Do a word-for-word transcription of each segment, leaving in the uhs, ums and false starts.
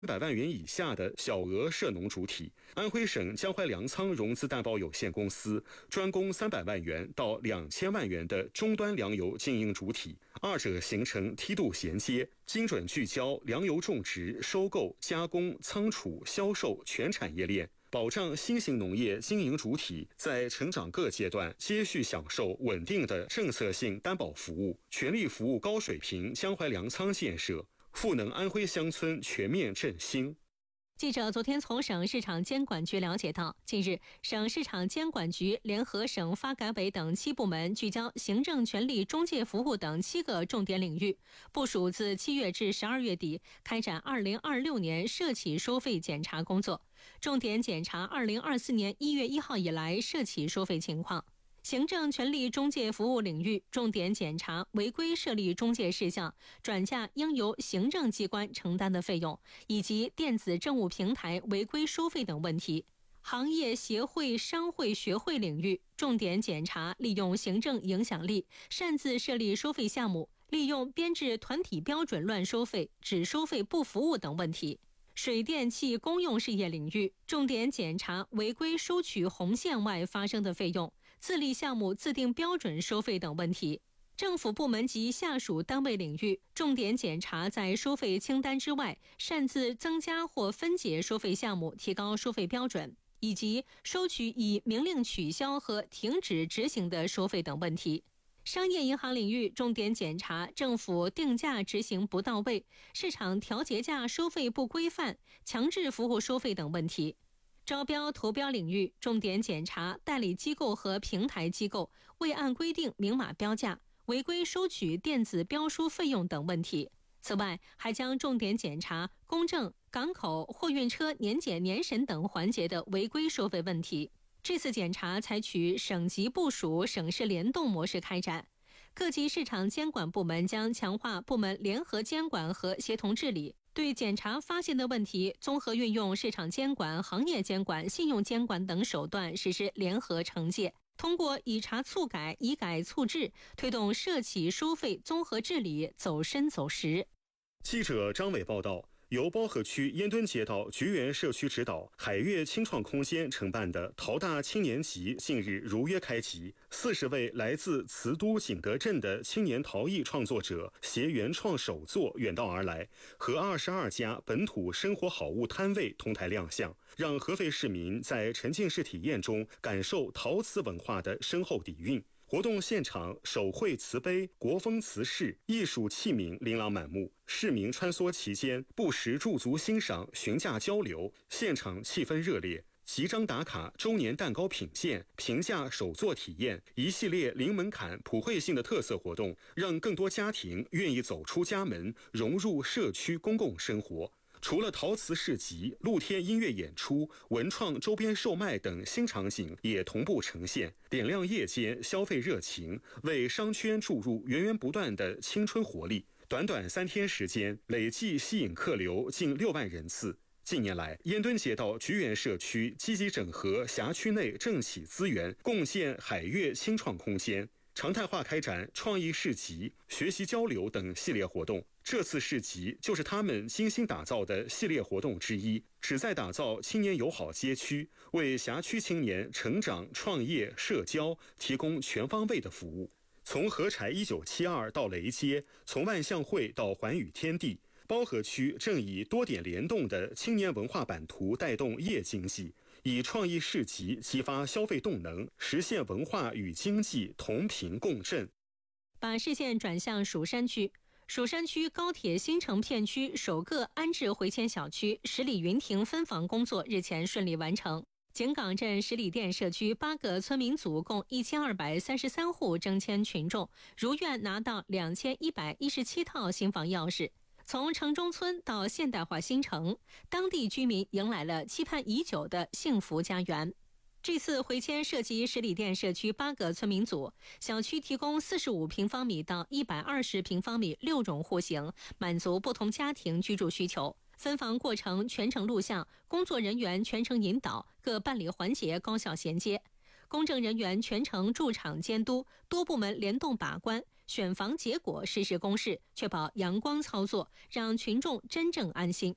百万元以下的小额涉农主体，安徽省江淮粮仓融资担保有限公司专供三百万元到两千万元的终端粮油经营主体，二者形成梯度衔接，精准聚焦粮油种植、收购、加工、仓储、销售全产业链，保障新型农业经营主体在成长各阶段接续享受稳定的政策性担保服务，全力服务高水平江淮粮仓建设，赋能安徽乡村全面振兴。 记者昨天从省市场监管局了解到，近日省市场监管局联合省发改委等七部门，聚焦行政权力中介服务等七个重点领域，部署自七月至十二月底开展二零二六年涉企收费检查工作，重点检查二零二四年一月一号以来涉企收费情况。行政权力中介服务领域重点检查违规设立中介事项、转嫁应由行政机关承担的费用，以及电子政务平台违规收费等问题。行业协会、商会、学会领域重点检查利用行政影响力擅自设立收费项目、利用编制团体标准乱收费、只收费不服务等问题。水电气公用事业领域重点检查违规收取红线外发生的费用、自立项目自定标准收费等问题。政府部门及下属单位领域重点检查在收费清单之外擅自增加或分解收费项目，提高收费标准，以及收取已明令取消和停止执行的收费等问题。商业银行领域重点检查政府定价执行不到位、市场调节价收费不规范、强制服务收费等问题。招标投标领域重点检查代理机构和平台机构未按规定明码标价、违规收取电子标书费用等问题。此外，还将重点检查公证、港口、货运车年检年审等环节的违规收费问题。这次检查采取省级部署、省市联动模式开展，各级市场监管部门将强化部门联合监管和协同治理，对检查发现的问题，综合运用市场监管、行业监管、信用监管等手段实施联合惩戒，通过以查促改、以改促治，推动涉企收费综合治理走深走实。 记者张伟报道，由包河区烟墩街道菊园社区指导、海悦青创空间承办的陶大青年集近日如约开集，四十位来自慈都景德镇的青年陶艺创作者携原创手作远道而来，和二十二家本土生活好物摊位同台亮相，让合肥市民在沉浸式体验中感受陶瓷文化的深厚底蕴。活动现场，手绘瓷杯、国风瓷饰、艺术器皿琳琅满目，市民穿梭其间，不时驻足欣赏、询价交流，现场气氛热烈。集章打卡、周年蛋糕品鉴、评价手作体验，一系列零门槛、普惠性的特色活动，让更多家庭愿意走出家门，融入社区公共生活。除了陶瓷市集、露天音乐演出、文创周边售卖等新场景也同步呈现，点亮夜间消费热情，为商圈注入源源不断的青春活力。短短三天时间，累计吸引客流近六万人次。近年来，烟墩街道菊园社区积极整合辖区内政企资源，共建海悦青创空间，常态化开展创意市集、学习交流等系列活动。这次市集就是他们精心打造的系列活动之一，旨在打造青年友好街区，为辖区青年成长、创业、社交提供全方位的服务。从合柴一九七二到雷街，从万象汇到环宇天地，包河区正以多点联动的青年文化版图带动夜经济，以创意市集激发消费动能，实现文化与经济同频共振。 把视线转向蜀山区，蜀山区高铁新城片区首个安置回迁小区十里云亭分房工作日前顺利完成。井港镇十里店社区八个村民组共一千二百三十三户征迁群众，如愿拿到两千一百一十七套新房钥匙。从城中村到现代化新城，当地居民迎来了期盼已久的幸福家园。这次回迁涉及十里店社区八个村民组，小区提供四十五平方米到一百二十平方米六种户型，满足不同家庭居住需求。分房过程全程录像，工作人员全程引导，各办理环节高效衔接。公证人员全程驻场监督，多部门联动把关，选房结果实时公示，确保阳光操作，让群众真正安心。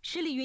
市里